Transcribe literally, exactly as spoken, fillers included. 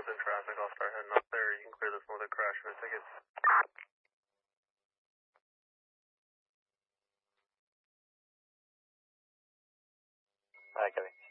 within traffic. I'll start heading up there. You can clear this one with a crash and a ticket. Alright, Kevin.